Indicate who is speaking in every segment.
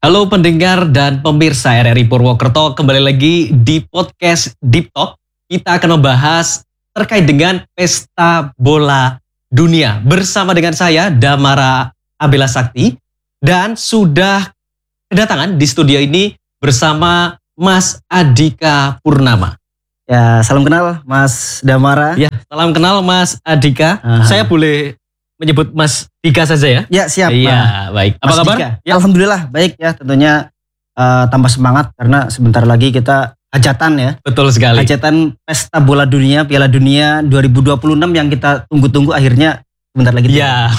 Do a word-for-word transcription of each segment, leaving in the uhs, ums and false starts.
Speaker 1: Halo pendengar dan pemirsa R R I Purwokerto, kembali lagi di podcast Deep Talk. Kita akan membahas terkait dengan Pesta Bola Dunia bersama dengan saya Damara Abela Sakti, dan sudah kedatangan di studio ini bersama Mas Adhika Purnama.
Speaker 2: Ya, salam kenal Mas Damara.
Speaker 1: Ya, salam kenal Mas Adhika.
Speaker 2: Aha.
Speaker 1: Saya boleh menyebut Mas Dika saja ya?
Speaker 2: Ya, siap.
Speaker 1: Iya, baik. Apa
Speaker 2: Mas
Speaker 1: kabar?
Speaker 2: Dika.
Speaker 1: Ya.
Speaker 2: Alhamdulillah baik ya, tentunya uh, tambah semangat karena sebentar lagi kita hajatan ya.
Speaker 1: Betul sekali.
Speaker 2: Hajatan Pesta Bola Dunia, Piala Dunia dua ribu dua puluh enam yang kita tunggu-tunggu akhirnya sebentar lagi.
Speaker 1: Iya.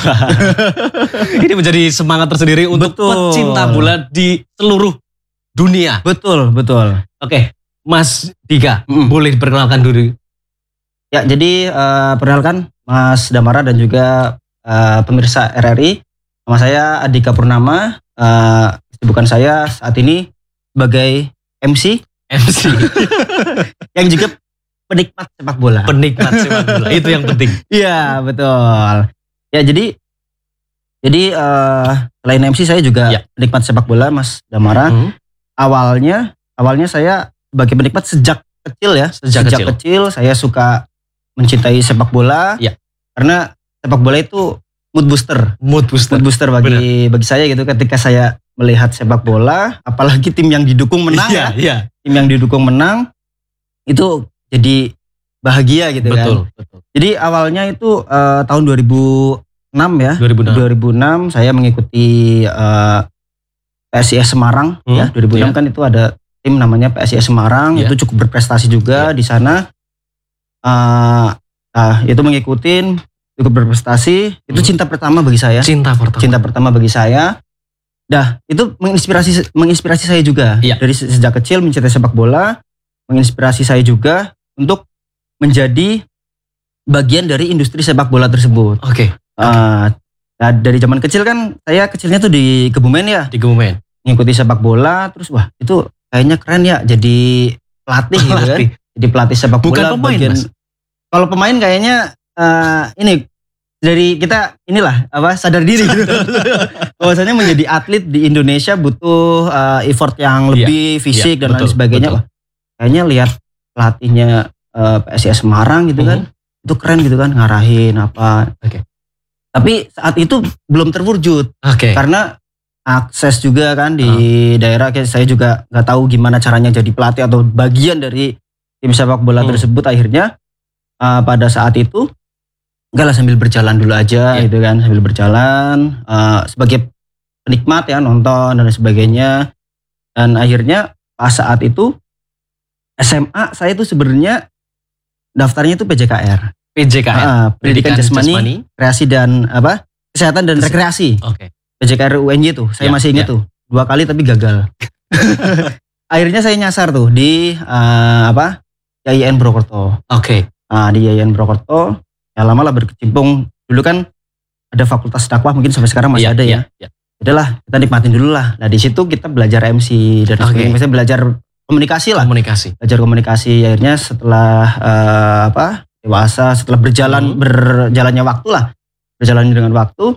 Speaker 1: Ini menjadi semangat tersendiri untuk
Speaker 2: Betul.
Speaker 1: pecinta bola di seluruh dunia.
Speaker 2: Betul, betul.
Speaker 1: Oke, Mas Dika,
Speaker 2: Mm.
Speaker 1: boleh diperkenalkan dulu.
Speaker 2: Ya, jadi uh, perkenalkan Mas Damara dan juga uh, pemirsa R R I. Nama saya Adhika Purnama. Uh, kesibukan saya saat ini sebagai M C
Speaker 1: M C,
Speaker 2: yang juga penikmat sepak bola.
Speaker 1: penikmat sepak bola. Itu yang penting.
Speaker 2: Iya, betul. Ya, jadi jadi uh, selain M C saya juga
Speaker 1: Ya.
Speaker 2: penikmat sepak bola, Mas Damara.
Speaker 1: Hmm.
Speaker 2: Awalnya awalnya saya sebagai penikmat sejak kecil ya.
Speaker 1: Sejak kecil.
Speaker 2: kecil saya suka mencintai sepak bola.
Speaker 1: Ya.
Speaker 2: Karena sepak bola itu mood booster.
Speaker 1: Mood booster.
Speaker 2: Mood booster bagi bagi saya gitu, ketika saya melihat sepak bola, apalagi tim yang didukung menang
Speaker 1: Iya,
Speaker 2: ya.
Speaker 1: iya.
Speaker 2: Tim yang didukung menang itu jadi bahagia gitu kan.
Speaker 1: Betul, betul.
Speaker 2: Jadi awalnya itu uh, tahun dua ribu enam ya.
Speaker 1: dua ribu enam.
Speaker 2: dua ribu enam saya mengikuti uh, P S I S Semarang
Speaker 1: Hmm,
Speaker 2: ya. dua ribu enam
Speaker 1: iya.
Speaker 2: kan itu ada tim namanya P S I S Semarang,
Speaker 1: Iya.
Speaker 2: itu cukup berprestasi juga di sana. Uh, nah, itu mengikutin cukup berprestasi. Itu
Speaker 1: Hmm.
Speaker 2: cinta pertama bagi saya.
Speaker 1: Cinta pertama.
Speaker 2: Cinta pertama bagi saya. Dah, itu menginspirasi menginspirasi saya juga.
Speaker 1: Iya.
Speaker 2: Dari se- sejak kecil mencintai sepak bola, menginspirasi saya juga untuk menjadi bagian dari industri sepak bola tersebut.
Speaker 1: Oke,
Speaker 2: Uh, nah, dari zaman kecil kan saya kecilnya tuh di Kebumen ya,
Speaker 1: di Kebumen.
Speaker 2: ngikuti sepak bola, terus wah itu kayaknya keren ya jadi pelatih gitu kan.
Speaker 1: Pelatih.
Speaker 2: Jadi pelatih sepak
Speaker 1: Bukan
Speaker 2: bola.
Speaker 1: pemain,
Speaker 2: bagian-
Speaker 1: Mas.
Speaker 2: Kalau pemain kayaknya uh, ini dari kita inilah apa sadar diri gitu. Bahwasanya menjadi atlet di Indonesia butuh uh, effort yang lebih fisik
Speaker 1: iya,
Speaker 2: dan lain
Speaker 1: betul,
Speaker 2: sebagainya.
Speaker 1: betul.
Speaker 2: Wah, kayaknya lihat pelatihnya uh, P S I S Semarang gitu kan, itu keren gitu kan, ngarahin apa.
Speaker 1: Oke.
Speaker 2: Tapi saat itu belum terwujud
Speaker 1: Oke.
Speaker 2: karena akses juga kan di
Speaker 1: Ah.
Speaker 2: daerah, kayak saya juga nggak tahu gimana caranya jadi pelatih atau bagian dari tim sepak bola
Speaker 1: Hmm.
Speaker 2: tersebut. Akhirnya uh, pada saat itu enggak lah, sambil berjalan dulu aja
Speaker 1: Iya.
Speaker 2: gitu kan, sambil berjalan uh, sebagai penikmat ya, nonton dan sebagainya. Dan akhirnya pas saat itu S M A saya itu sebenarnya daftarnya itu P J K R.
Speaker 1: P J K R.
Speaker 2: Ah, pendidikan jasmani,
Speaker 1: jasmani.
Speaker 2: rekreasi dan apa? Kesehatan dan
Speaker 1: Kes-
Speaker 2: rekreasi.
Speaker 1: Oke.
Speaker 2: P J K R U N Y tuh, saya
Speaker 1: Ya,
Speaker 2: masih ingat
Speaker 1: ya.
Speaker 2: tuh. Dua kali tapi gagal. Akhirnya saya nyasar tuh di uh, apa? Y I N Purwokerto.
Speaker 1: Oke.
Speaker 2: Nah, di Y I N Purwokerto ya lama lah berkecimpung. Dulu kan ada fakultas dakwah, mungkin sampai sekarang masih
Speaker 1: Iya,
Speaker 2: ada ya.
Speaker 1: iya, iya.
Speaker 2: Udahlah, kita nikmatin dulu lah. Nah, di situ kita belajar M C dan
Speaker 1: Oke.
Speaker 2: sebagainya. Maksudnya belajar komunikasi lah.
Speaker 1: Komunikasi.
Speaker 2: Belajar komunikasi. Akhirnya setelah uh, apa? Dewasa, setelah berjalan
Speaker 1: Hmm.
Speaker 2: berjalannya waktu lah. Berjalan dengan waktu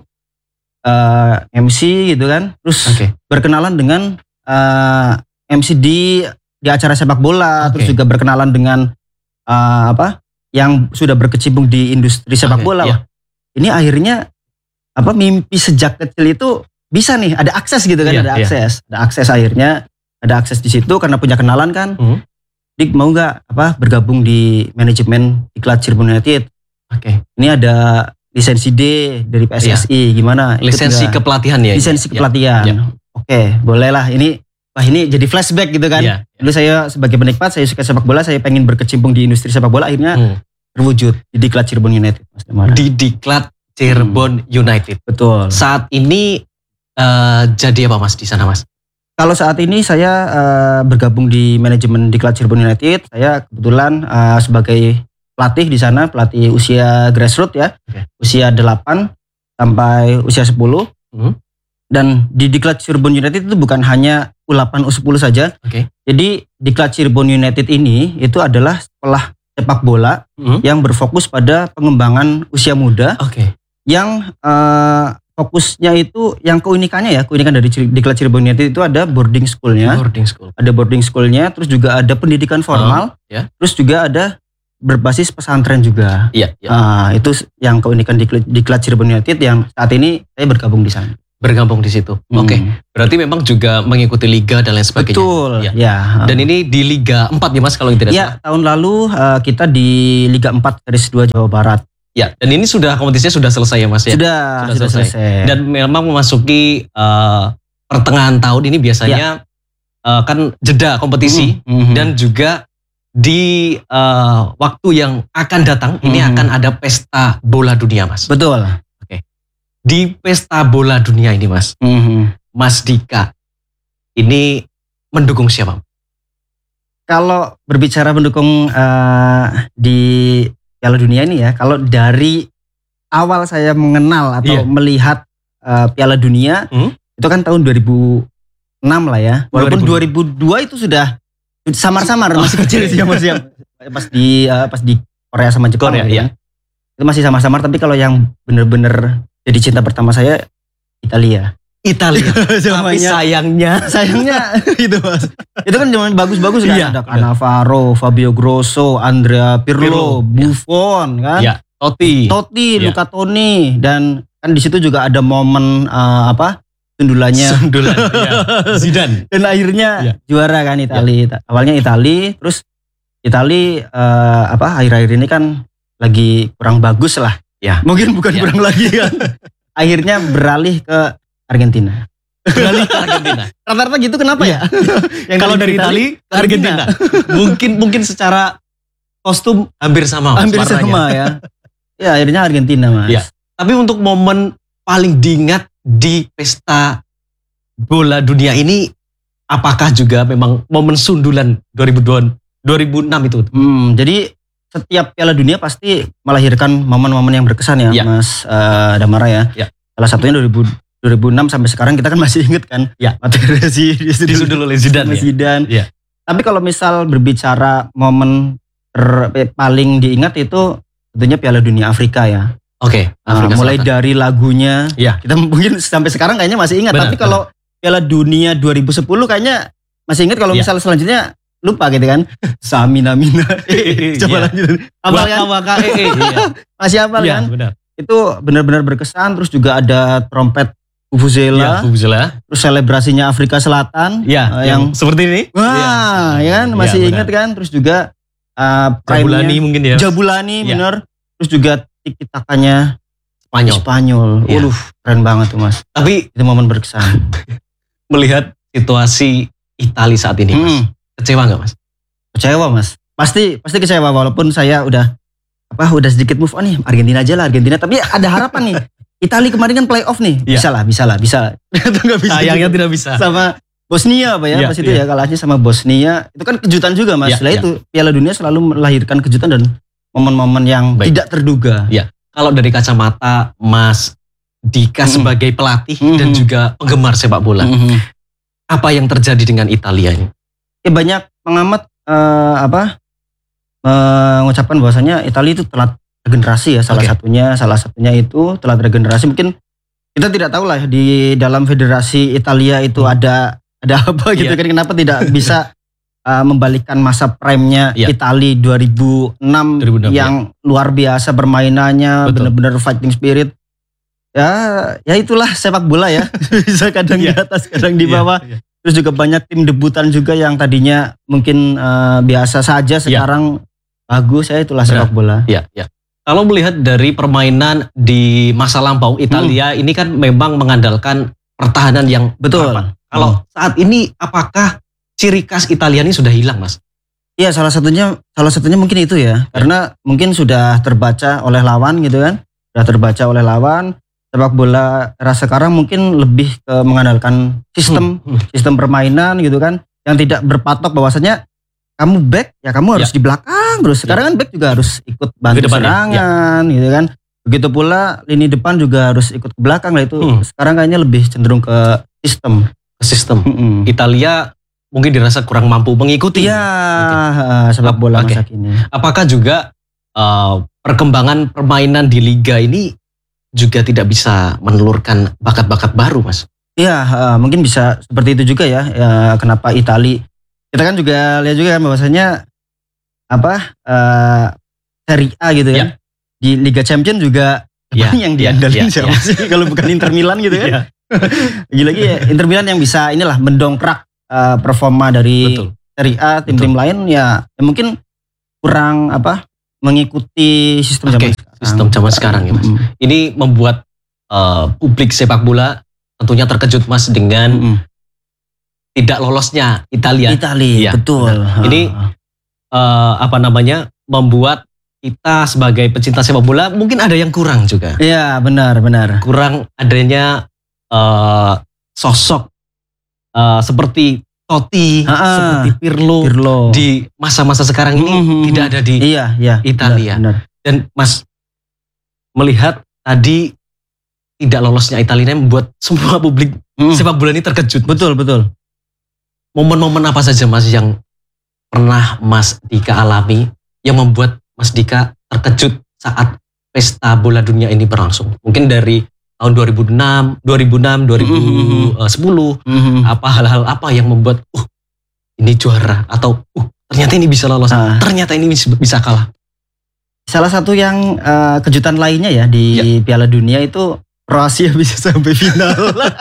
Speaker 2: uh, M C gitu kan. Terus
Speaker 1: Oke.
Speaker 2: berkenalan dengan uh, M C di di acara sepak bola,
Speaker 1: Oke.
Speaker 2: terus juga berkenalan dengan uh, apa yang sudah berkecimpung di industri sepak
Speaker 1: Oke,
Speaker 2: bola.
Speaker 1: iya.
Speaker 2: Wah, ini akhirnya apa mimpi sejak kecil itu bisa nih, ada akses gitu kan,
Speaker 1: Iya,
Speaker 2: ada
Speaker 1: iya.
Speaker 2: akses, ada akses akhirnya ada akses di situ karena punya kenalan kan.
Speaker 1: Hmm.
Speaker 2: Dik mau nggak apa bergabung di manajemen Diklat Cirebon United?
Speaker 1: Oke.
Speaker 2: Ini ada lisensi D dari P S S I, gimana? Ikut
Speaker 1: Lisensi
Speaker 2: nggak?
Speaker 1: kepelatihan ya.
Speaker 2: lisensi
Speaker 1: Iya.
Speaker 2: kepelatihan.
Speaker 1: Iya.
Speaker 2: Oke, bolehlah. Ini wah ini jadi flashback gitu kan.
Speaker 1: Iya.
Speaker 2: Dulu saya sebagai penikmat, saya suka sepak bola, saya pengen berkecimpung di industri sepak bola, akhirnya
Speaker 1: Hmm.
Speaker 2: terwujud di Diklat Cirebon United, Mas Damara.
Speaker 1: Di Diklat Cirebon United.
Speaker 2: Betul.
Speaker 1: Saat ini eh, jadi apa Mas di sana Mas?
Speaker 2: Kalau saat ini saya eh, bergabung di manajemen Diklat Cirebon United, saya kebetulan eh, sebagai pelatih di sana, pelatih usia grassroots ya,
Speaker 1: Oke.
Speaker 2: usia delapan sampai usia sepuluh.
Speaker 1: Hmm.
Speaker 2: Dan di Diklat Cirebon United itu bukan hanya U delapan U sepuluh saja.
Speaker 1: Oke.
Speaker 2: Jadi Diklat Cirebon United ini itu adalah sekolah sepak bola
Speaker 1: Hmm.
Speaker 2: yang berfokus pada pengembangan usia muda
Speaker 1: Oke.
Speaker 2: yang eh, fokusnya itu yang keunikannya ya, keunikan dari Cir- Diklat Cirebon United itu ada boarding schoolnya,
Speaker 1: Boarding school.
Speaker 2: ada boarding schoolnya, terus juga ada pendidikan formal,
Speaker 1: ya.
Speaker 2: terus juga ada berbasis pesantren juga.
Speaker 1: Iya, iya.
Speaker 2: Ah, itu yang keunikan Diklat, Diklat Cirebon United yang saat ini saya bergabung di sana.
Speaker 1: Bergabung di situ.
Speaker 2: Hmm.
Speaker 1: Oke. Berarti memang juga mengikuti liga dan lain sebagainya.
Speaker 2: Betul.
Speaker 1: Ya.
Speaker 2: Ya.
Speaker 1: Dan ini di Liga empat ya Mas kalau tidak salah.
Speaker 2: Ya, tahun lalu uh, kita di Liga empat garis dua Jawa Barat.
Speaker 1: Ya, dan ini sudah kompetisinya sudah selesai ya Mas ya.
Speaker 2: Sudah,
Speaker 1: Sudah
Speaker 2: sudah
Speaker 1: selesai.
Speaker 2: selesai.
Speaker 1: Dan memang memasuki eh, pertengahan tahun ini biasanya eh, kan jeda kompetisi
Speaker 2: Mhm, mhm.
Speaker 1: dan juga di eh, waktu yang akan datang ini
Speaker 2: Mhm.
Speaker 1: akan ada pesta bola dunia Mas.
Speaker 2: Betul.
Speaker 1: Di pesta bola dunia ini Mas,
Speaker 2: Mhm.
Speaker 1: Mas Dika ini mendukung siapa?
Speaker 2: Kalau berbicara mendukung uh, di Piala Dunia ini ya, kalau dari awal saya mengenal atau
Speaker 1: Iya.
Speaker 2: melihat uh, Piala Dunia,
Speaker 1: Hmm?
Speaker 2: itu kan tahun dua ribu enam lah ya. Walaupun
Speaker 1: dua
Speaker 2: dua ribu dua itu sudah samar-samar, masih kecil sih ya Mas ya. Pas di uh, pas di Korea sama Jepang
Speaker 1: Korea,
Speaker 2: gitu
Speaker 1: iya.
Speaker 2: kan. Itu masih samar-samar, tapi kalau yang bener-bener jadi cinta pertama saya Italia.
Speaker 1: Italia. Tapi
Speaker 2: Namanya-
Speaker 1: sayangnya
Speaker 2: Sayangnya itu Mas. Itu kan zaman bagus-bagus kan,
Speaker 1: Iya,
Speaker 2: ada
Speaker 1: benar.
Speaker 2: Cannavaro, Fabio Grosso, Andrea
Speaker 1: Pirlo,
Speaker 2: Pirlo, Buffon kan,
Speaker 1: ya, Totti.
Speaker 2: Totti,
Speaker 1: Iya.
Speaker 2: Luca Toni, dan kan di situ juga ada momen eh, apa sundulannya
Speaker 1: Sundulan. Ya. Zidane.
Speaker 2: dan akhirnya
Speaker 1: Iya.
Speaker 2: juara kan Itali. Awalnya Itali, terus Itali eh, apa akhir-akhir ini kan lagi kurang bagus lah.
Speaker 1: Ya.
Speaker 2: Mungkin bukan
Speaker 1: Ya.
Speaker 2: kurang lagi kan. Akhirnya beralih ke Argentina.
Speaker 1: Beralih ke Argentina.
Speaker 2: Rata-rata gitu kenapa ya? Yang
Speaker 1: Kalau dari Itali ke Argentina. mungkin mungkin secara kostum hampir sama. Mas,
Speaker 2: hampir
Speaker 1: warnanya.
Speaker 2: sama ya. Ya akhirnya Argentina Mas.
Speaker 1: Iya. Tapi untuk momen paling diingat di pesta bola dunia ini, apakah juga memang momen sundulan dua ribu dua, dua ribu enam itu?
Speaker 2: Hmm, jadi setiap Piala Dunia pasti melahirkan momen-momen yang berkesan ya,
Speaker 1: Ya.
Speaker 2: Mas eh, Damara ya.
Speaker 1: Ya.
Speaker 2: Salah satunya dua ribu, dua ribu enam sampai sekarang kita kan masih inget kan.
Speaker 1: Ya.
Speaker 2: Materazzi
Speaker 1: Disundul oleh Zidane.
Speaker 2: sama
Speaker 1: Ya?
Speaker 2: Zidane.
Speaker 1: Ya.
Speaker 2: Tapi kalau misal berbicara momen ter- eh, paling diingat itu tentunya Piala Dunia Afrika ya.
Speaker 1: Oke,
Speaker 2: Nah,
Speaker 1: Afrika
Speaker 2: mulai
Speaker 1: Selatan.
Speaker 2: dari lagunya,
Speaker 1: Ya.
Speaker 2: kita mungkin sampai sekarang kayaknya masih ingat.
Speaker 1: Benar,
Speaker 2: Tapi kalau Piala Dunia dua ribu sepuluh kayaknya masih ingat. Kalau
Speaker 1: Ya.
Speaker 2: misal selanjutnya lupa gitu kan. Samina Mina. Coba
Speaker 1: Iya.
Speaker 2: lanjut. Hafal kan?
Speaker 1: Waka waka eh, eh, iya.
Speaker 2: Masih hafal
Speaker 1: Iya,
Speaker 2: kan?
Speaker 1: benar.
Speaker 2: Itu benar-benar berkesan. Terus juga ada trompet
Speaker 1: Iya,
Speaker 2: Vuvuzela.
Speaker 1: Vuvuzela.
Speaker 2: Terus selebrasinya Afrika Selatan.
Speaker 1: Iya,
Speaker 2: eh,
Speaker 1: yang
Speaker 2: yang
Speaker 1: seperti ini.
Speaker 2: wah,
Speaker 1: Iya.
Speaker 2: ya kan
Speaker 1: Iya,
Speaker 2: masih
Speaker 1: benar.
Speaker 2: ingat kan? Terus juga uh,
Speaker 1: Jabulani
Speaker 2: prime-nya-
Speaker 1: mungkin ya.
Speaker 2: Jabulani
Speaker 1: Iya.
Speaker 2: bener. Terus juga tiki-takanya
Speaker 1: Spanyol.
Speaker 2: Spanyol.
Speaker 1: Iya.
Speaker 2: Waduh, keren banget tuh Mas.
Speaker 1: Tapi
Speaker 2: Itu momen berkesan.
Speaker 1: melihat situasi Italia saat ini, Mas,
Speaker 2: Hmm,
Speaker 1: kecewa nggak Mas?
Speaker 2: kecewa Mas. Pasti pasti kecewa walaupun saya udah apa udah sedikit move on nih, Argentina aja lah Argentina. Tapi ada harapan nih. Italia kemarin kan playoff nih.
Speaker 1: Iya.
Speaker 2: Bisa lah, bisa lah, bisa. Ternyata nggak bisa.
Speaker 1: Sayangnya
Speaker 2: juga.
Speaker 1: tidak bisa.
Speaker 2: Sama Bosnia apa ya?
Speaker 1: Iya,
Speaker 2: Pas itu
Speaker 1: iya.
Speaker 2: ya kalahnya sama Bosnia. Itu kan kejutan juga Mas.
Speaker 1: Iya,
Speaker 2: Lah
Speaker 1: iya.
Speaker 2: itu Piala Dunia selalu melahirkan kejutan dan momen-momen yang
Speaker 1: Baik.
Speaker 2: tidak terduga.
Speaker 1: Kalau dari kacamata Mas Dika
Speaker 2: Mhm.
Speaker 1: sebagai pelatih
Speaker 2: Mhm.
Speaker 1: dan juga penggemar sepak bola,
Speaker 2: Mhm.
Speaker 1: apa yang terjadi dengan Italia ini?
Speaker 2: Ya, banyak pengamat eh, apa mengucapkan bahwasanya Italia itu telat regenerasi ya, salah
Speaker 1: Oke.
Speaker 2: satunya salah satunya itu telat regenerasi. Mungkin kita tidak tahu lah di dalam federasi Italia itu ada ada apa gitu
Speaker 1: Iya.
Speaker 2: kan, kenapa tidak bisa uh, membalikkan masa prime-nya
Speaker 1: Iya.
Speaker 2: Italia dua ribu enam
Speaker 1: dua ribu enam,
Speaker 2: yang luar biasa permainannya,
Speaker 1: Betul.
Speaker 2: benar-benar fighting spirit. Ya, ya itulah sepak bola ya. Bisa kadang di
Speaker 1: Iya.
Speaker 2: atas, kadang di
Speaker 1: Iya,
Speaker 2: bawah.
Speaker 1: iya.
Speaker 2: Terus juga banyak tim debutan juga yang tadinya mungkin eh, biasa saja, sekarang bagus ya, itulah
Speaker 1: Benar.
Speaker 2: sepak bola.
Speaker 1: Ya, ya. Kalau melihat dari permainan di masa lampau Italia ini kan memang mengandalkan pertahanan yang
Speaker 2: Betul.
Speaker 1: rapat. Kalau saat ini apakah ciri khas Italia ini sudah hilang, Mas?
Speaker 2: Iya, salah satunya salah satunya mungkin itu ya. Karena mungkin sudah terbaca oleh lawan gitu kan. Sudah terbaca oleh lawan. Sepak bola era sekarang mungkin lebih ke mengandalkan sistem
Speaker 1: Hmm, hmm.
Speaker 2: sistem permainan gitu kan, yang tidak berpatok bahwasanya kamu back ya kamu harus di belakang terus. Sekarang kan back juga harus ikut bantu
Speaker 1: depan ya,
Speaker 2: serangan gitu kan. Begitu pula lini depan juga harus ikut ke belakang lah itu.
Speaker 1: Hmm.
Speaker 2: Sekarang kayaknya lebih cenderung ke sistem.
Speaker 1: Sistem.
Speaker 2: Mm-mm.
Speaker 1: Italia mungkin dirasa kurang mampu mengikuti.
Speaker 2: Iya, eh, sepak bola
Speaker 1: Oke.
Speaker 2: masa kini.
Speaker 1: Apakah juga uh, perkembangan permainan di liga ini juga tidak bisa menelurkan bakat-bakat baru, Mas?
Speaker 2: Iya, uh, mungkin bisa seperti itu juga ya. Ya kenapa Itali? Kita kan juga lihat juga kan bahwasanya apa uh, Serie A gitu ya.
Speaker 1: Ya.
Speaker 2: Di Liga Champions juga
Speaker 1: Ya,
Speaker 2: yang
Speaker 1: ya,
Speaker 2: diandalkan
Speaker 1: ya,
Speaker 2: siapa
Speaker 1: ya.
Speaker 2: sih kalau bukan Inter Milan gitu kan?
Speaker 1: Iya.
Speaker 2: Lagi-lagi ya Inter Milan yang bisa inilah mendongkrak uh, performa dari
Speaker 1: Betul.
Speaker 2: Serie A, tim-tim lain ya, ya mungkin kurang apa mengikuti sistem
Speaker 1: Oke,
Speaker 2: zaman sekarang.
Speaker 1: sistem zaman sekarang ya, Mas.
Speaker 2: Mm-mm.
Speaker 1: Ini membuat uh, publik sepak bola tentunya terkejut, Mas, dengan
Speaker 2: Mm-mm.
Speaker 1: tidak lolosnya Italia.
Speaker 2: Itali,
Speaker 1: Iya,
Speaker 2: betul.
Speaker 1: benar. Ini uh, apa namanya membuat kita sebagai pecinta sepak bola mungkin ada yang kurang juga.
Speaker 2: Iya, benar, benar.
Speaker 1: Kurang adanya uh, sosok uh, seperti Totti,
Speaker 2: Ha-ha.
Speaker 1: seperti Pirlo,
Speaker 2: Pirlo.
Speaker 1: di masa-masa sekarang ini
Speaker 2: Mhm.
Speaker 1: tidak ada di
Speaker 2: Iya, iya.
Speaker 1: Italia.
Speaker 2: Benar, benar.
Speaker 1: Dan Mas melihat tadi tidak lolosnya Italia membuat semua publik
Speaker 2: Mm.
Speaker 1: sepak bola ini terkejut.
Speaker 2: Betul, betul.
Speaker 1: Momen-momen apa saja, Mas, yang pernah Mas Dika alami yang membuat Mas Dika terkejut saat pesta bola dunia ini berlangsung? Mungkin dari tahun dua ribu enam, dua ribu enam, dua ribu sepuluh,
Speaker 2: Mhm.
Speaker 1: apa hal-hal apa yang membuat uh ini juara atau uh ternyata ini bisa lolos,
Speaker 2: Ah.
Speaker 1: ternyata ini bisa, bisa kalah.
Speaker 2: Salah satu yang eh, kejutan lainnya ya di Piala Dunia itu Kroasia bisa sampai final.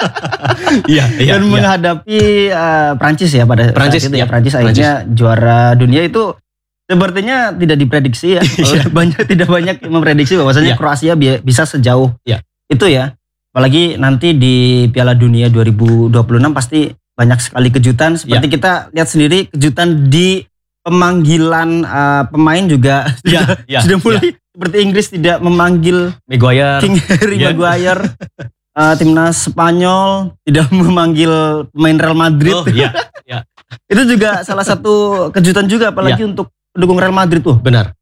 Speaker 1: Iya,
Speaker 2: Dan menghadapi eh, Prancis ya pada
Speaker 1: Prancis,
Speaker 2: saat itu
Speaker 1: ya.
Speaker 2: ya. Prancis akhirnya juara dunia itu sepertinya tidak diprediksi ya.
Speaker 1: Iya.
Speaker 2: banyak tidak banyak yang memprediksi bahwasanya
Speaker 1: Iya.
Speaker 2: Kroasia bi- bisa sejauh
Speaker 1: Iya.
Speaker 2: itu ya. Apalagi nanti di Piala Dunia dua ribu dua puluh enam pasti banyak sekali kejutan. Seperti kita lihat sendiri kejutan di pemanggilan eh, pemain juga
Speaker 1: Iya,
Speaker 2: sudah,
Speaker 1: iya,
Speaker 2: sudah mulai seperti Inggris tidak memanggil
Speaker 1: Maguire.
Speaker 2: King Harry
Speaker 1: Iya.
Speaker 2: Maguire. Eh, timnas Spanyol tidak memanggil pemain Real Madrid.
Speaker 1: Oh iya,
Speaker 2: Itu juga salah satu kejutan juga apalagi untuk pendukung Real Madrid tuh.
Speaker 1: benar.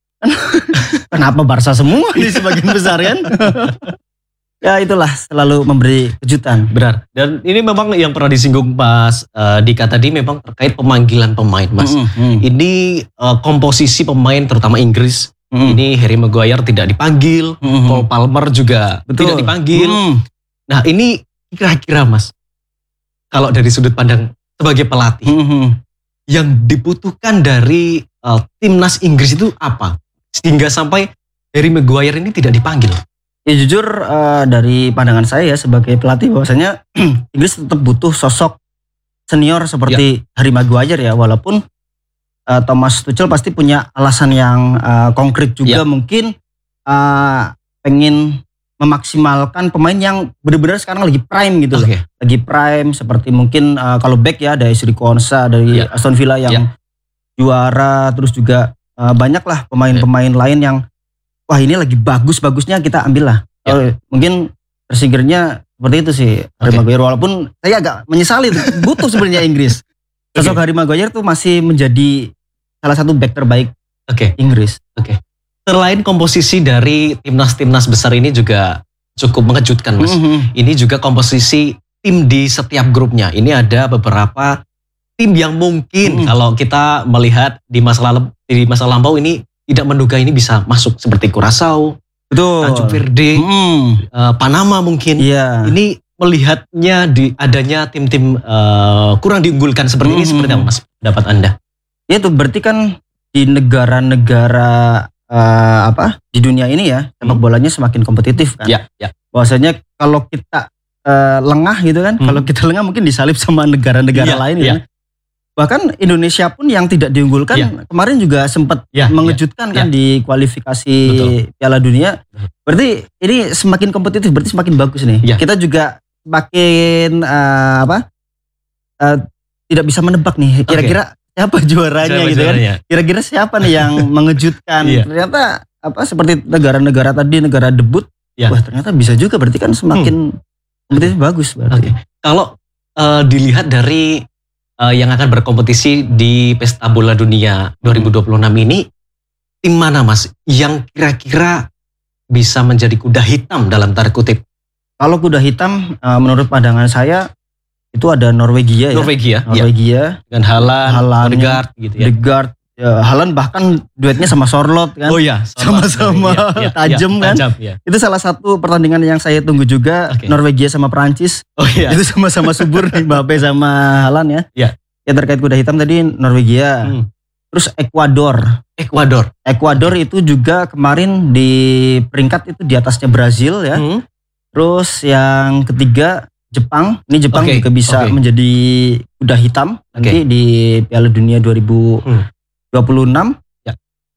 Speaker 2: Kenapa Barca semua di sebagian besar kan? Ya itulah selalu memberi kejutan.
Speaker 1: Benar. Dan ini memang yang pernah disinggung Mas eh, Dika tadi memang terkait pemanggilan pemain, Mas.
Speaker 2: Mm, mm,
Speaker 1: Ini eh, komposisi pemain terutama Inggris.
Speaker 2: mm.
Speaker 1: Ini Harry Maguire tidak dipanggil,
Speaker 2: Mm, mm.
Speaker 1: Cole Palmer juga
Speaker 2: Betul.
Speaker 1: tidak dipanggil.
Speaker 2: Mm.
Speaker 1: Nah, ini kira-kira, Mas, kalau dari sudut pandang sebagai pelatih,
Speaker 2: Mm, mm.
Speaker 1: yang dibutuhkan dari eh, timnas Inggris itu apa? Sehingga sampai Harry Maguire ini tidak dipanggil.
Speaker 2: Ya jujur eh, dari pandangan saya ya sebagai pelatih bahwasanya Inggris tetap butuh sosok senior seperti Harry Maguire ya, walaupun eh, Thomas Tuchel pasti punya alasan yang eh, konkret juga,
Speaker 1: Ya.
Speaker 2: mungkin eh, pengen memaksimalkan pemain yang benar-benar sekarang lagi prime gitu loh.
Speaker 1: Oke.
Speaker 2: Lagi prime seperti mungkin eh, kalau back ya ada Ezri Konsa dari
Speaker 1: Ya.
Speaker 2: Aston Villa yang
Speaker 1: Ya.
Speaker 2: juara, terus juga eh, banyak lah pemain-pemain lain yang wah ini lagi bagus-bagusnya kita ambil lah.
Speaker 1: Ya.
Speaker 2: Oh, mungkin tersinggirnya seperti itu sih Harry
Speaker 1: Oke.
Speaker 2: Maguire, walaupun saya agak menyesali tuh, butuh sebenarnya Inggris. Sosok
Speaker 1: Oke.
Speaker 2: Harry Maguire tuh masih menjadi salah satu back terbaik
Speaker 1: Oke.
Speaker 2: Inggris.
Speaker 1: Selain komposisi dari timnas-timnas besar ini juga cukup mengejutkan, Mas.
Speaker 2: Mhm.
Speaker 1: Ini juga komposisi tim di setiap grupnya. Ini ada beberapa tim yang mungkin
Speaker 2: Mm.
Speaker 1: kalau kita melihat di masa lalu di masa lampau ini tidak menduga ini bisa masuk seperti Curaçao,
Speaker 2: Betul.
Speaker 1: Tanjung Verde,
Speaker 2: Mhm.
Speaker 1: eh, Panama mungkin.
Speaker 2: Iya.
Speaker 1: Ini melihatnya di adanya tim-tim eh, kurang diunggulkan seperti ini
Speaker 2: Mm.
Speaker 1: seperti apa, Mas? Pendapat Anda?
Speaker 2: Ya itu berarti kan di negara-negara eh, apa di dunia ini ya sepak
Speaker 1: Hmm.
Speaker 2: bolanya semakin kompetitif kan.
Speaker 1: Ya, ya.
Speaker 2: Bahwasanya kalau kita eh, lengah gitu kan,
Speaker 1: Hmm.
Speaker 2: kalau kita lengah mungkin disalip sama negara-negara
Speaker 1: Iya,
Speaker 2: lain
Speaker 1: iya.
Speaker 2: ya. Bahkan Indonesia pun yang tidak diunggulkan
Speaker 1: Iya.
Speaker 2: kemarin juga sempat
Speaker 1: Ya,
Speaker 2: mengejutkan kan
Speaker 1: iya.
Speaker 2: di kualifikasi
Speaker 1: Betul.
Speaker 2: Piala Dunia.
Speaker 1: Betul.
Speaker 2: Berarti ini semakin kompetitif, berarti semakin bagus nih.
Speaker 1: Iya.
Speaker 2: Kita juga semakin eh, apa? eh, tidak bisa menebak nih kira-kira siapa juaranya
Speaker 1: Siapa
Speaker 2: gitu kan.
Speaker 1: juaranya?
Speaker 2: Kira-kira siapa nih yang mengejutkan?
Speaker 1: Iya.
Speaker 2: Ternyata apa seperti negara-negara tadi, negara debut.
Speaker 1: Iya.
Speaker 2: Wah, ternyata bisa juga, berarti kan semakin kompetitif bagus berarti.
Speaker 1: Oke. Kalau eh, dilihat dari eh, yang akan berkompetisi di Pesta Bola Dunia dua ribu dua puluh enam ini, tim mana, Mas yang kira-kira bisa menjadi kuda hitam dalam tanda kutip?
Speaker 2: Kalau kuda hitam eh, menurut pandangan saya itu ada Norwegia ya.
Speaker 1: Norwegia, ya.
Speaker 2: Norwegia,
Speaker 1: Dengan Haaland,
Speaker 2: Haaland,
Speaker 1: Odegaard gitu ya.
Speaker 2: Odegaard Ya, Haaland bahkan duetnya sama Sorloth kan.
Speaker 1: Oh iya,
Speaker 2: sama-sama
Speaker 1: iya, iya,
Speaker 2: tajam
Speaker 1: iya,
Speaker 2: kan.
Speaker 1: tajam, iya.
Speaker 2: Itu salah satu pertandingan yang saya tunggu juga.
Speaker 1: Oke.
Speaker 2: Norwegia sama Prancis.
Speaker 1: Oh iya.
Speaker 2: Itu sama-sama subur nih Mbappe sama Haaland ya.
Speaker 1: Iya.
Speaker 2: Ya terkait kuda hitam tadi Norwegia.
Speaker 1: Hmm.
Speaker 2: Terus Ekuador.
Speaker 1: Ekuador.
Speaker 2: Ekuador itu juga kemarin di peringkat itu di atasnya Brazil ya.
Speaker 1: Hmm.
Speaker 2: Terus yang ketiga Jepang. Ini Jepang
Speaker 1: Oke,
Speaker 2: juga bisa
Speaker 1: oke.
Speaker 2: menjadi kuda hitam nanti di Piala Dunia dua ribu dua puluh enam.
Speaker 1: Ya.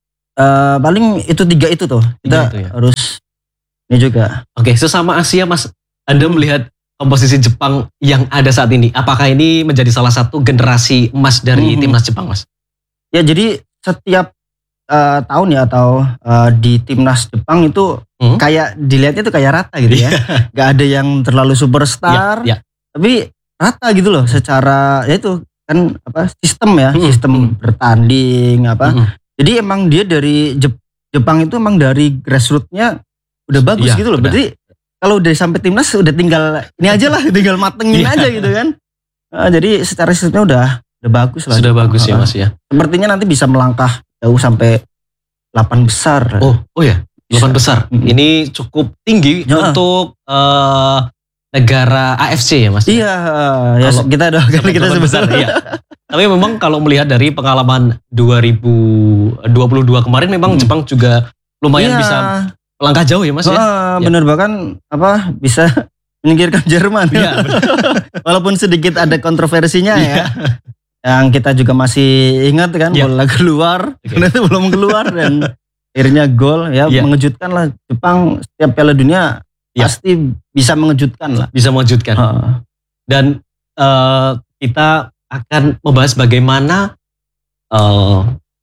Speaker 2: Eh, paling itu tiga itu tuh. Kita
Speaker 1: Tiga itu ya.
Speaker 2: harus ini juga.
Speaker 1: Oke, sesama Asia Mas, Anda melihat komposisi Jepang yang ada saat ini, apakah ini menjadi salah satu generasi emas dari
Speaker 2: Hmm.
Speaker 1: timnas Jepang, Mas?
Speaker 2: Ya jadi setiap eh, tahun ya atau eh, di timnas Jepang itu
Speaker 1: Hmm?
Speaker 2: kayak dilihatnya tuh kayak rata gitu ya. Gak ada yang terlalu superstar.
Speaker 1: Ya, ya.
Speaker 2: Tapi rata gitu loh secara ya itu kan apa sistem ya,
Speaker 1: Hmm,
Speaker 2: sistem
Speaker 1: hmm.
Speaker 2: bertanding apa.
Speaker 1: Mm-mm.
Speaker 2: Jadi emang dia dari Jep- Jepang itu emang dari grassroots-nya udah bagus
Speaker 1: Iya,
Speaker 2: gitu loh.
Speaker 1: udah.
Speaker 2: Berarti kalau udah sampai timnas udah tinggal ini aja lah, tinggal matengin
Speaker 1: Iya.
Speaker 2: aja gitu kan. Eh, jadi secara sistemnya udah udah bagus lah.
Speaker 1: Sudah bagus ya
Speaker 2: Eh,
Speaker 1: Mas ya.
Speaker 2: Sepertinya nanti bisa melangkah jauh sampai delapan besar.
Speaker 1: Oh, oh ya, delapan besar.
Speaker 2: Mm-mm.
Speaker 1: Ini cukup tinggi
Speaker 2: Ya.
Speaker 1: untuk eh, negara A F C ya Mas.
Speaker 2: Iya, ya
Speaker 1: Kalau-
Speaker 2: kita doakan
Speaker 1: Sampai
Speaker 2: kita
Speaker 1: delapan besar,
Speaker 2: sebesar
Speaker 1: iya. Tapi memang kalau melihat dari pengalaman dua ribu dua puluh dua kemarin memang
Speaker 2: Hmm.
Speaker 1: Jepang juga lumayan
Speaker 2: Iya.
Speaker 1: bisa melangkah jauh ya Mas ya.
Speaker 2: Ah,
Speaker 1: Ya.
Speaker 2: bener bahkan apa bisa menyingkirkan Jerman.
Speaker 1: Iya,
Speaker 2: Walaupun sedikit ada kontroversinya
Speaker 1: Iya.
Speaker 2: ya. Yang kita juga masih ingat kan
Speaker 1: Iya.
Speaker 2: bola keluar,
Speaker 1: Oke.
Speaker 2: ternyata belum keluar dan akhirnya gol ya
Speaker 1: Iya.
Speaker 2: mengejutkan lah. Jepang setiap Piala Dunia
Speaker 1: Iya.
Speaker 2: pasti bisa mengejutkan lah.
Speaker 1: Bisa mewujudkan.
Speaker 2: Ah.
Speaker 1: Dan eh, kita akan membahas bagaimana eh,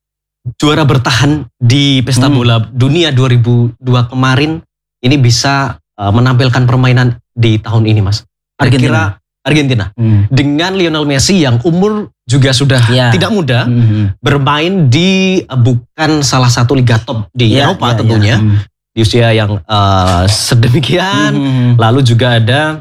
Speaker 1: juara bertahan di Pesta
Speaker 2: Hmm.
Speaker 1: Bola Dunia dua ribu dua kemarin ini bisa eh, menampilkan permainan di tahun ini Mas. Kira-kira Argentina
Speaker 2: Hmm.
Speaker 1: dengan Lionel Messi yang umur juga sudah
Speaker 2: Iya.
Speaker 1: tidak muda
Speaker 2: Hmm.
Speaker 1: bermain di eh, bukan salah satu liga top di
Speaker 2: Iya,
Speaker 1: Eropa
Speaker 2: iya,
Speaker 1: tentunya
Speaker 2: iya. Hmm.
Speaker 1: di usia yang eh, sedemikian.
Speaker 2: Hmm.
Speaker 1: Lalu juga ada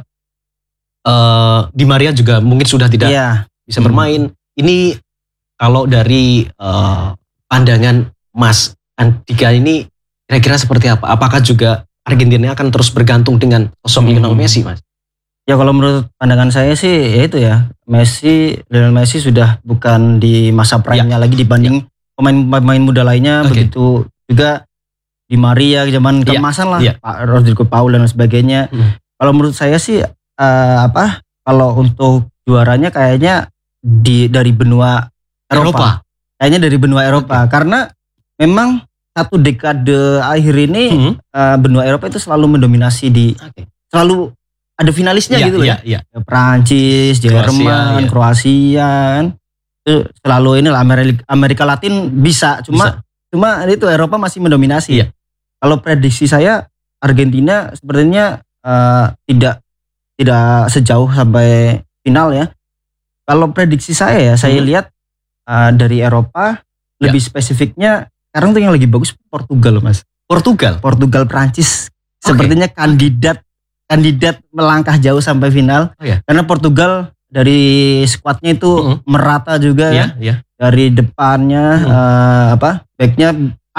Speaker 1: eh Di Maria juga mungkin sudah tidak
Speaker 2: Iya.
Speaker 1: bisa
Speaker 2: Hmm.
Speaker 1: bermain. Ini kalau dari eh, pandangan Mas Andika ini kira-kira seperti apa? Apakah juga Argentina akan terus bergantung dengan sosok
Speaker 2: Hmm.
Speaker 1: Lionel Messi, Mas?
Speaker 2: Ya kalau menurut pandangan saya sih ya itu ya Messi, Lionel Messi sudah bukan di masa prime-nya lagi dibanding pemain-pemain muda lainnya.
Speaker 1: Oke.
Speaker 2: Begitu juga Di Maria zaman
Speaker 1: Iya,
Speaker 2: keemasan lah,
Speaker 1: iya.
Speaker 2: Pak Rodrigo Paul dan sebagainya.
Speaker 1: Hmm.
Speaker 2: Kalau menurut saya sih eh, apa? Kalau untuk juaranya kayaknya di dari benua Eropa.
Speaker 1: Eropa.
Speaker 2: Kayaknya dari benua Eropa karena memang satu dekade akhir ini
Speaker 1: Hmm.
Speaker 2: eh, benua Eropa itu selalu mendominasi di
Speaker 1: Oke.
Speaker 2: selalu ada finalisnya
Speaker 1: Iya,
Speaker 2: gitu loh
Speaker 1: iya,
Speaker 2: ya.
Speaker 1: iya.
Speaker 2: Prancis, Jerman,
Speaker 1: iya.
Speaker 2: Kroasia kan. Itu selalu ini lah Amerika, Amerika Latin bisa, cuma cuma itu Eropa masih mendominasi.
Speaker 1: Iya.
Speaker 2: Kalau prediksi saya Argentina sepertinya eh, tidak tidak sejauh sampai final ya. Kalau prediksi saya ya, saya
Speaker 1: Hmm.
Speaker 2: lihat eh, dari Eropa lebih spesifiknya sekarang tuh yang lagi bagus Portugal, Mas.
Speaker 1: Portugal.
Speaker 2: Portugal Prancis
Speaker 1: Oke.
Speaker 2: sepertinya kandidat kandidat melangkah jauh sampai final.
Speaker 1: Oh, iya.
Speaker 2: Karena Portugal dari skuadnya itu
Speaker 1: Mm-mm.
Speaker 2: merata juga
Speaker 1: Iya,
Speaker 2: ya.
Speaker 1: iya.
Speaker 2: Dari depannya
Speaker 1: Mm.
Speaker 2: eh, apa? Backnya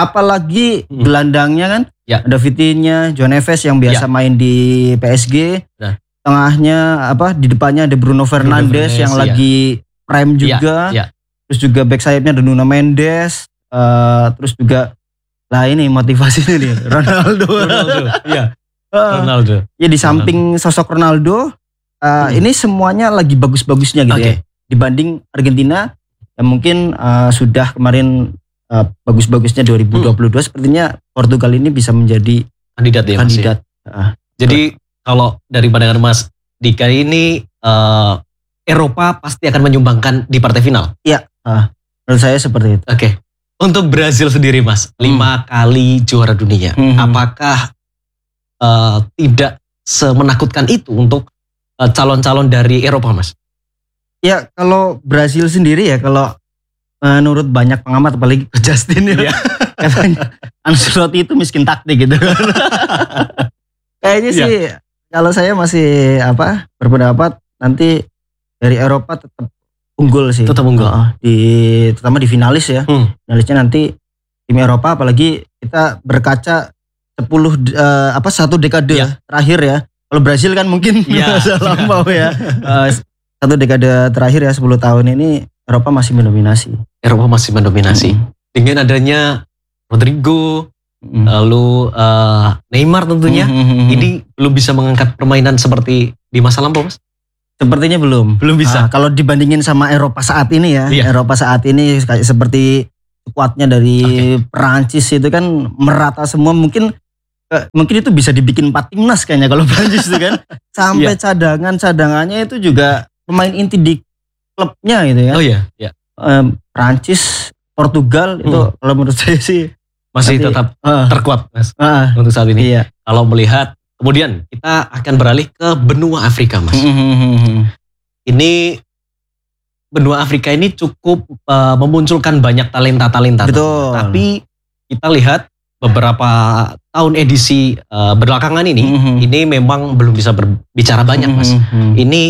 Speaker 2: apalagi
Speaker 1: Mm.
Speaker 2: gelandangnya kan.
Speaker 1: Ya.
Speaker 2: Ada Vitinha, João Neves yang biasa main di P S G.
Speaker 1: Nah.
Speaker 2: Tengahnya apa? Di depannya ada Bruno Fernandes
Speaker 1: Fernandes,
Speaker 2: yang
Speaker 1: iya.
Speaker 2: lagi prime juga.
Speaker 1: Iya, iya.
Speaker 2: Terus juga back sayapnya ada Nuno Mendes. eh, terus juga lah ini motivasinya nih Ronaldo.
Speaker 1: Ronaldo. Iya,
Speaker 2: Eh,
Speaker 1: Ronaldo.
Speaker 2: Ya di samping sosok Ronaldo, uh,
Speaker 1: Hmm.
Speaker 2: ini semuanya lagi bagus-bagusnya gitu
Speaker 1: Oke.
Speaker 2: ya. Dibanding Argentina yang mungkin uh, sudah kemarin uh, bagus-bagusnya dua ribu dua puluh dua, sepertinya Portugal ini bisa menjadi
Speaker 1: Kandidat ya, Mas. ya?
Speaker 2: kandidat. Uh,
Speaker 1: Jadi kalau dari pandangan Mas Dika ini eh, Eropa pasti akan menyumbangkan di partai final.
Speaker 2: menurut saya seperti itu.
Speaker 1: Oke. Untuk Brazil sendiri Mas, lima kali juara dunia.
Speaker 2: Hmm.
Speaker 1: Apakah eh, tidak semenakutkan itu untuk eh, calon-calon dari Eropa Mas?
Speaker 2: Ya kalau Brazil sendiri ya, kalau menurut banyak pengamat apalagi ke Justin ya,
Speaker 1: Iya.
Speaker 2: katanya Ancelotti itu miskin taktik gitu. Kayaknya
Speaker 1: Iya.
Speaker 2: sih kalau saya masih apa berpendapat nanti dari Eropa tetap unggul sih.
Speaker 1: Tetap unggul.
Speaker 2: Uh, di terutama di finalis ya.
Speaker 1: Hmm.
Speaker 2: Finalisnya nanti tim Eropa, apalagi kita berkaca sepuluh uh, apa satu dekade
Speaker 1: Ya.
Speaker 2: terakhir ya. Kalau Brazil kan mungkin
Speaker 1: Ya,
Speaker 2: masa lampau ya. Uh, satu dekade terakhir ya sepuluh tahun ini Eropa masih mendominasi.
Speaker 1: Eropa masih mendominasi.
Speaker 2: Mm.
Speaker 1: Dengan adanya Rodrigo,
Speaker 2: Mm.
Speaker 1: lalu uh, Neymar tentunya,
Speaker 2: Mm.
Speaker 1: ini belum bisa mengangkat permainan seperti di masa lampau, Mas?
Speaker 2: Sepertinya belum.
Speaker 1: Belum bisa.
Speaker 2: Ah, kalau dibandingin sama Eropa saat ini ya,
Speaker 1: Iya.
Speaker 2: Eropa saat ini kayak seperti kuatnya dari
Speaker 1: Oke.
Speaker 2: Perancis itu kan merata semua, mungkin eh, mungkin itu bisa dibikin empat timnas kayaknya kalau Perancis itu kan. Sampai
Speaker 1: Iya.
Speaker 2: cadangan-cadangannya itu juga pemain inti di klubnya gitu ya.
Speaker 1: Oh iya, ya.
Speaker 2: Em, Perancis, Portugal itu
Speaker 1: Hmm.
Speaker 2: kalau menurut saya sih
Speaker 1: Masih
Speaker 2: nanti-
Speaker 1: tetap
Speaker 2: ah,
Speaker 1: terkuat, Mas,
Speaker 2: ah,
Speaker 1: untuk saat ini.
Speaker 2: iya.
Speaker 1: Kalau melihat, kemudian kita akan beralih ke benua Afrika, Mas. Ini benua Afrika ini cukup uh, memunculkan banyak talenta-talenta.
Speaker 2: Betul.
Speaker 1: Tapi kita lihat beberapa tahun edisi uh, belakangan ini,
Speaker 2: Mhm.
Speaker 1: ini memang belum bisa berbicara banyak, Mas.
Speaker 2: Mhm.
Speaker 1: Ini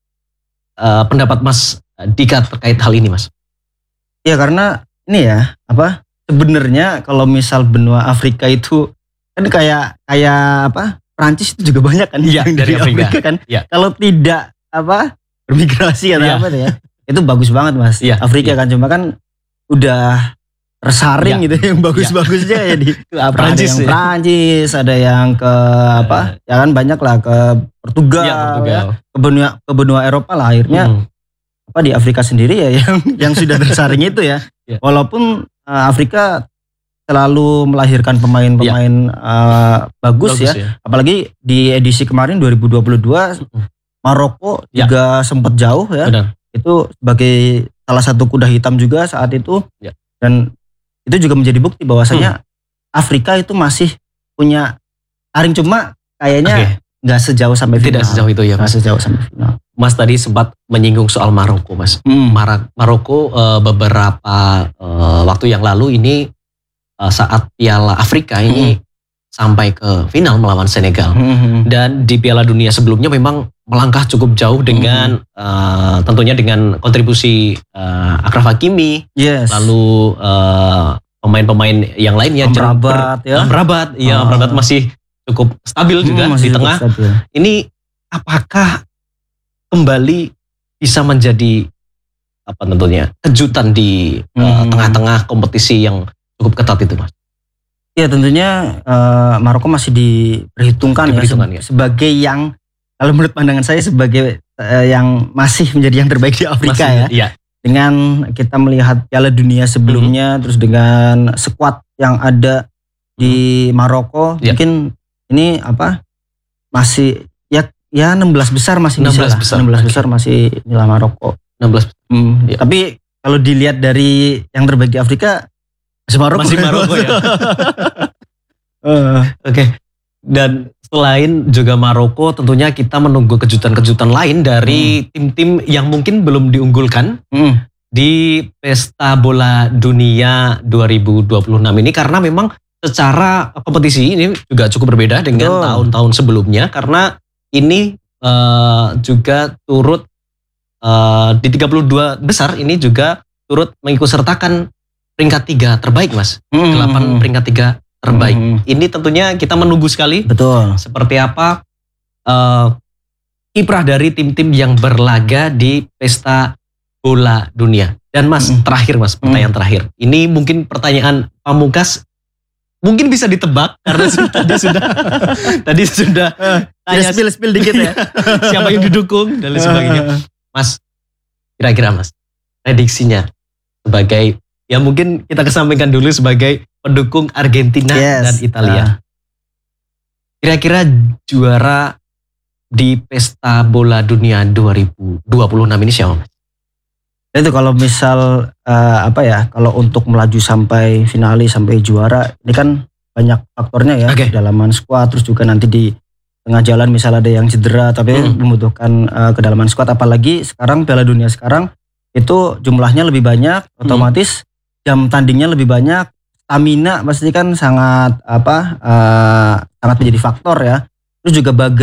Speaker 1: uh, pendapat Mas Dika terkait hal ini, Mas.
Speaker 2: Ya karena ini ya apa sebenarnya kalau misal benua Afrika itu kan kayak kayak apa Prancis itu juga banyak kan
Speaker 1: Iya,
Speaker 2: yang
Speaker 1: dari Afrika.
Speaker 2: kan.
Speaker 1: Iya.
Speaker 2: Kalau tidak apa bermigrasi atau
Speaker 1: Iya.
Speaker 2: apa tuh ya itu bagus banget Mas.
Speaker 1: Iya,
Speaker 2: Afrika
Speaker 1: iya.
Speaker 2: kan cuma kan udah tersaring
Speaker 1: Iya.
Speaker 2: gitu yang bagus-bagusnya ya di
Speaker 1: Prancis,
Speaker 2: ada yang
Speaker 1: ya.
Speaker 2: Prancis, ada yang ke apa ya kan banyak lah ke Portugal,
Speaker 1: Iya, Portugal.
Speaker 2: ya, ke benua ke benua Eropa lah akhirnya.
Speaker 1: Hmm.
Speaker 2: Apa di Afrika sendiri ya yang yang sudah tersaring itu ya.
Speaker 1: Ya.
Speaker 2: Walaupun uh, Afrika selalu melahirkan pemain-pemain uh, bagus,
Speaker 1: Bagus
Speaker 2: ya. Apalagi di edisi kemarin dua ribu dua puluh dua
Speaker 1: Mm-mm.
Speaker 2: Maroko
Speaker 1: Ya.
Speaker 2: juga sempat jauh ya.
Speaker 1: Benar.
Speaker 2: Itu sebagai salah satu kuda hitam juga saat itu.
Speaker 1: Ya.
Speaker 2: Dan itu juga menjadi bukti bahwasanya Afrika itu masih punya taring, cuma kayaknya
Speaker 1: Oke.
Speaker 2: nggak sejauh sampai
Speaker 1: Tidak
Speaker 2: final.
Speaker 1: sejauh itu ya,
Speaker 2: Nggak
Speaker 1: Mas.
Speaker 2: sejauh sampai final.
Speaker 1: Mas tadi sempat menyinggung soal Maroko, Mas.
Speaker 2: Hmm.
Speaker 1: Mara- Maroko eh, beberapa eh, waktu yang lalu ini eh, saat Piala Afrika ini sampai ke final melawan Senegal.
Speaker 2: Hmm.
Speaker 1: Dan di Piala Dunia sebelumnya memang melangkah cukup jauh dengan eh, tentunya dengan kontribusi eh, Achraf Hakimi,
Speaker 2: Yes.
Speaker 1: lalu eh, pemain-pemain yang lainnya
Speaker 2: Amrabat, ya.
Speaker 1: Amrabat, ya
Speaker 2: Ah.
Speaker 1: Amrabat masih cukup stabil juga
Speaker 2: Hmm, masih
Speaker 1: di
Speaker 2: cukup
Speaker 1: tengah.
Speaker 2: stabil.
Speaker 1: Ini apakah kembali bisa menjadi apa tentunya kejutan di eh,
Speaker 2: Hmm.
Speaker 1: tengah-tengah kompetisi yang cukup ketat itu, Mas?
Speaker 2: Ya tentunya eh, Maroko masih diperhitungkan,
Speaker 1: Diperhitungkan,
Speaker 2: ya,
Speaker 1: ya.
Speaker 2: se- sebagai yang kalau menurut pandangan saya sebagai eh, yang masih menjadi yang terbaik di Afrika
Speaker 1: Masih-
Speaker 2: ya.
Speaker 1: Iya.
Speaker 2: Dengan kita melihat Piala Dunia sebelumnya, terus dengan skuad yang ada di Maroko,
Speaker 1: Ya.
Speaker 2: mungkin ini apa masih ya ya enam belas besar masih
Speaker 1: enam
Speaker 2: bisa
Speaker 1: belas
Speaker 2: lah.
Speaker 1: besar,
Speaker 2: enam belas
Speaker 1: oke.
Speaker 2: besar masih inilah Maroko.
Speaker 1: enam belas
Speaker 2: Hmm,
Speaker 1: Ya.
Speaker 2: Tapi kalau dilihat dari yang terbaik di Afrika masih Maroko.
Speaker 1: Masih Maroko ya.
Speaker 2: Eh,
Speaker 1: Oke. Dan selain juga Maroko, tentunya kita menunggu kejutan-kejutan lain dari tim-tim yang mungkin belum diunggulkan
Speaker 2: hmm.
Speaker 1: di Pesta Bola Dunia dua ribu dua puluh enam ini, karena memang secara kompetisi ini juga cukup berbeda dengan
Speaker 2: Betul.
Speaker 1: tahun-tahun sebelumnya, karena ini eh, juga turut eh, di tiga puluh dua besar ini juga turut mengikutsertakan peringkat tiga terbaik, Mas.
Speaker 2: Hmm.
Speaker 1: delapan peringkat tiga terbaik.
Speaker 2: Hmm.
Speaker 1: Ini tentunya kita menunggu sekali
Speaker 2: Betul.
Speaker 1: seperti apa eh, kiprah dari tim-tim yang berlaga di Pesta Bola Dunia. Dan Mas,
Speaker 2: Mm.
Speaker 1: terakhir Mas, pertanyaan terakhir. Ini mungkin pertanyaan pamungkas, mungkin bisa ditebak karena sudah- tadi sudah tadi sudah
Speaker 2: Ya,
Speaker 1: tanya
Speaker 2: spill spill dikit ya.
Speaker 1: siapa yang didukung dan lain sebagainya. Mas, kira-kira Mas, prediksinya sebagai, ya mungkin kita kesampingkan dulu sebagai pendukung Argentina
Speaker 2: Yes.
Speaker 1: dan Italia.
Speaker 2: Ah.
Speaker 1: Kira-kira juara di Pesta Bola Dunia dua ribu dua puluh enam ini siapa, Mas?
Speaker 2: Itu kalau misal eh, apa ya, kalau untuk melaju sampai finalis sampai juara ini kan banyak faktornya ya,
Speaker 1: Oke.
Speaker 2: kedalaman skuad, terus juga nanti di tengah jalan misal ada yang cedera tapi
Speaker 1: Hmm.
Speaker 2: membutuhkan eh, kedalaman skuad, apalagi sekarang Piala Dunia sekarang itu jumlahnya lebih banyak, otomatis jam tandingnya lebih banyak, stamina pasti kan sangat apa eh, sangat menjadi faktor ya. Terus juga bagan.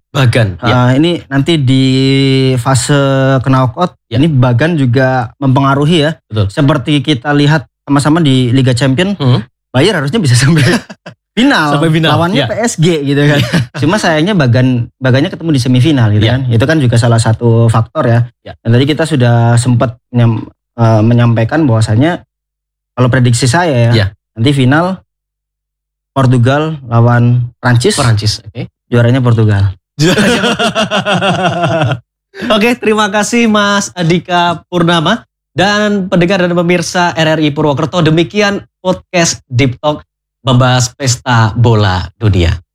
Speaker 1: Bagan. Ya.
Speaker 2: Uh, ini nanti di fase knockout
Speaker 1: Ya.
Speaker 2: ini Bagan juga mempengaruhi ya.
Speaker 1: Betul.
Speaker 2: Seperti kita lihat sama-sama di Liga Champion,
Speaker 1: Hmm.
Speaker 2: Bayer harusnya bisa sampai final.
Speaker 1: Sampai final,
Speaker 2: Lawannya
Speaker 1: ya.
Speaker 2: P S G gitu kan. Cuma sayangnya Bagan Bagannya ketemu di semifinal gitu
Speaker 1: Ya.
Speaker 2: kan. Itu kan juga salah satu faktor ya.
Speaker 1: Ya.
Speaker 2: Dan tadi kita sudah sempat menyam- uh, menyampaikan bahwasanya kalau prediksi saya ya,
Speaker 1: Ya.
Speaker 2: nanti final Portugal lawan Prancis,
Speaker 1: Perancis. Oke.
Speaker 2: juaranya Portugal.
Speaker 1: Oke, terima kasih Mas Andika Purnama dan pendengar dan pemirsa R R I Purwokerto. Demikian podcast Deep Talk membahas pesta bola dunia.